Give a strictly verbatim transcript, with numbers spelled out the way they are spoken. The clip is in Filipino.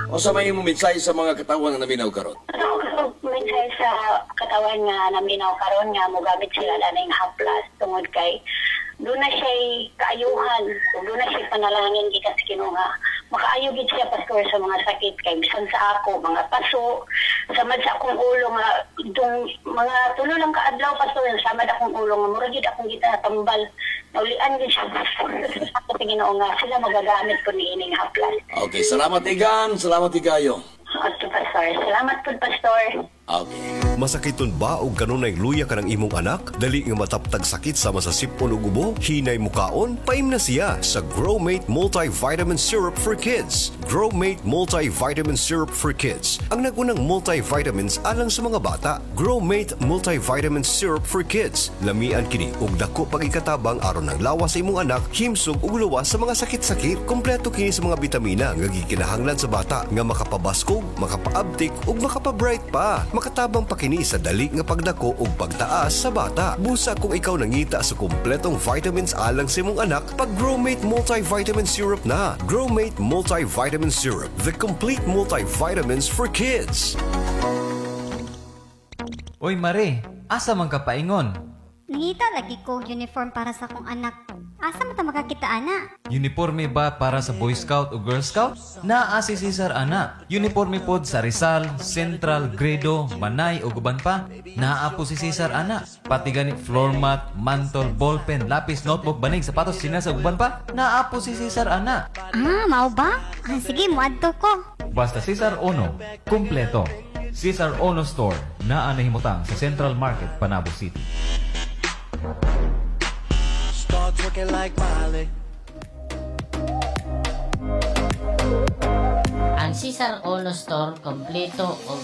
O sa may imong mensahe sa mga katawang na naminaw karon? Ano ko mensahe sa katawan nga naminaw karon nga mogamit sila laning haplas tungod kay doon na siya kaayuhan, doon na siya panalangin gikan sa Ginoo nga makaayo gid siya pastor sa mga sakit kay bisan sa ako mga paso samad sa akong ulo nga itong mga tulo lang kaadlaw pastor samad akong ulo nga mura gid akong gitatambal naulian gid siya sa Ginoo nga sila magagamit ko ni ining haplas. Okay, salamat Igan, salamat Igayo. Okay, pastor. Salamat po, pastor. Okay. Masakiton ba o ganunay luya ka ng imong anak? Dali nga mataptag sakit sama sa sipon o gubo? Hinay mukaon? Paim na siya sa Growmate Multivitamin Syrup for Kids. Growmate Multivitamin Syrup for Kids. Ang nagunang multivitamins alang sa mga bata. Growmate Multivitamin Syrup for Kids. Lamian kini og dako pagikatabang aron ng lawas sa imong anak, himsog ug luwas sa mga sakit-sakit. Kompleto kini sa mga bitamina nga gikinahanglan sa bata nga makapabaskog, makapaabtik ug makapabright pa. Makatabang pa kini sa dali nga pagdako ug pagtaas sa bata. Busa kung ikaw nangita sa kumpletong vitamins alang sa imong anak, pag Growmate Multivitamin Syrup na. Growmate Multivitamin Syrup, the complete multivitamins for kids. Oy Mare, asa man ka paingon? Nangita lagi ko uniform para sa akong anak. Asa man ta makakita ana? Uniforme ba para sa Boy Scout o Girl Scout? Naa si Cesar ana. Uniforme pod sa Rizal, Central, Gredo, Manay o guban pa. Naa po si Cesar ana. Pati gani floor mat, mantle, ballpen, lapis, notebook, banig, sapatos, sinas o guban pa. Naa po si Cesar ana. Ah, mao ba? Ah, sige, muadto ko. Basta Cesar Ono, kumpleto. Cesar Ono Store, naa na himutang sa Central Market, Panabo City. Start talking like Miley. Ang Cesar Ono Store kompleto og